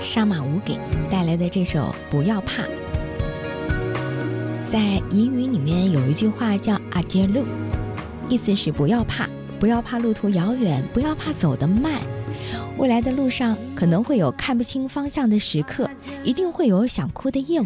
沙马武给带来的这首《不要怕》。在彝语里面有一句话叫阿杰路，意思是不要怕，不要怕路途遥远，不要怕走得慢。未来的路上可能会有看不清方向的时刻，一定会有想哭的夜晚。